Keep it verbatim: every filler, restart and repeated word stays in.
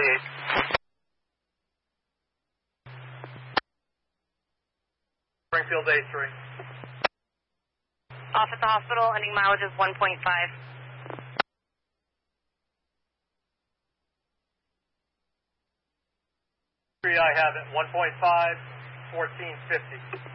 twenty-eight. Springfield A three. Off at the hospital, ending mileage is one point five. I have it, one point five, fourteen fifty.